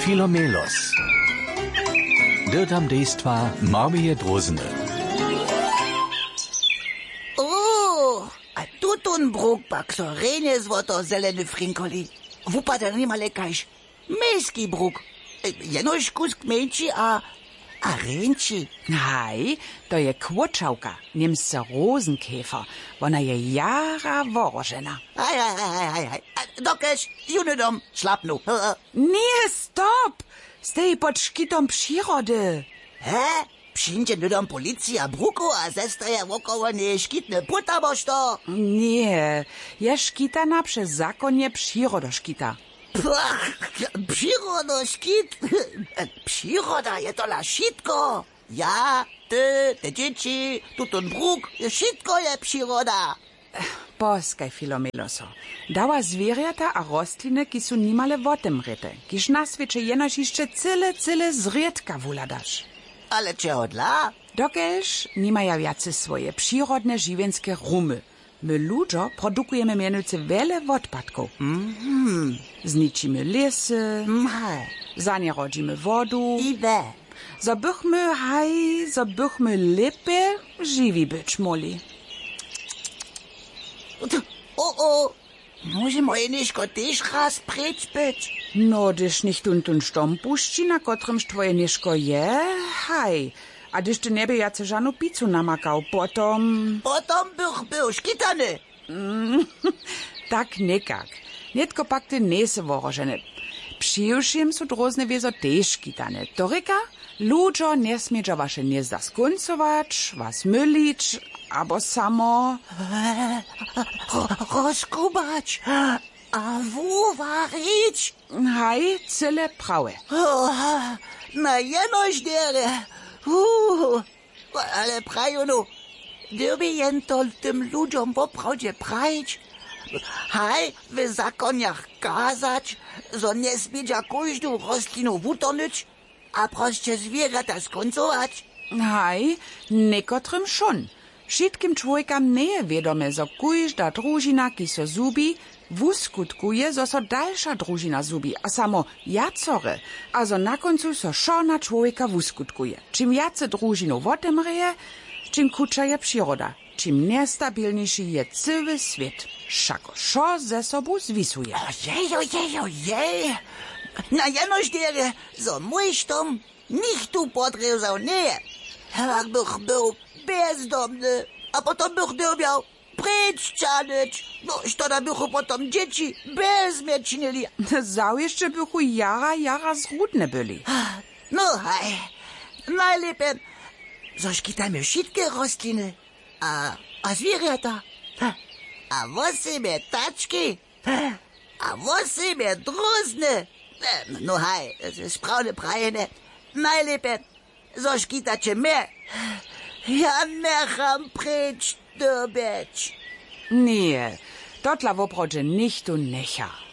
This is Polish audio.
Filomelos. Dirtam dejstva Marmije Drozene. A tutun bruk pak so rejne złoto zeleny frinkoli. Wupada nima lekajś. Miejski bruk. Jenoś kusk mniejszy, a ręci. Hej, to je kwočavka, niemsce Rosenkäfer. Ona je jara worożena. Hej. Dokeś, junydom, szlapnu. Nie, stop! Stej pod szkitom przyrody. Przyjdzie nydom policja bruku, a zestraja wokoło nie szkitne puta, boż to. Nie, je szkitana przez zakonie przyrodoszkita. Przyrodoszkit? Przyroda je to la szitko. Ja, ty, te dzieci, tutun bruk, szitko je przyroda. Poskaj, Filomeloso. Dała zwierzęta a rostliny, ki su nimale wotem ryte. Kiż na świecie jenoś jeszcze cyle zriedka wuladasz. Ale czego dla? Dokelż nimaja jacy swoje przyrodne żywienskie rumy. My ludzo produkujemy mianowicie wiele odpadków. Zničimy lesy, za nie rodzimy wodu. I we. Zobychmy lepiej żywi być moli. Może moje nieszko też raz precz być? No, gdyż nicht tun Stom puści, na kotrymż twoje nieszko je, haj. A gdyż ty nieby jace żanu pizzu namakał, potom bych był szkitany. Tak nekak. Netko pak ty nese worożene. Przyjušim su drozne wiezo też szkitane. Toryka, ludzo nie smieđa wasze niezda skuncować, was mylić, abo samo... Rozkubać, a wuvarić. Haj, cyle prawe. Na jenoś dere. Ale prajunu, derby jentol tym ludziom poprawdzie prajć. Haj, w zakoniach kazać, so nie smieđa każdą rostlinu wutornyć, a proście zwierzęta skoncować. Haj, nekotrym schon. Wszystkim człowiekam nie je wiadome, zo każda družina, ki so zubi, wuskutkuje, zo so dalsza družina zubi, a samo jacore, a zo na koncu so šo na człowieka wuskutkuje. Czym jace družinu wotemreje, czym kucza je przyroda, czym nestabilniejszy je cały świat. Szako šo ze sobą zwisuje. Ojej. Na jenoś dere, so mój sztom, nicht tu podrezał nie. Jak bych był bezdomny, a potem bych nie miał precz-czanyć. No, što da bych potem dzieci bez mnie czynili. Zau jeszcze bychu jara zrudne byli. No, hej, najlepiej, so szkitajmy wszystkie rostliny, a zwierzęta, a wosimy taczki, a wosimy drozny. No hej, sprawne prajene, najlepiej, so szkitacie mnie. Ja necham precz dobyć. Nie, dotla woprodże nicht und necha.